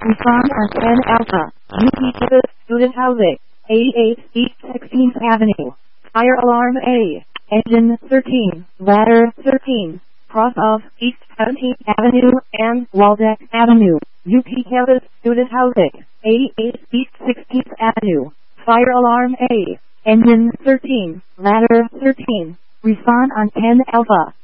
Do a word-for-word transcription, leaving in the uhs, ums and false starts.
Respond on ten Alpha. U P Campus, Student Housing. eighty-eight East sixteenth Avenue. Fire alarm A. Engine thirteen. Ladder thirteen. Cross of East seventeenth Avenue and Waldeck Avenue. U P Campus, Student Housing. eighty-eight East sixteenth Avenue. Fire alarm A. Engine thirteen. Ladder thirteen. Respond on ten Alpha.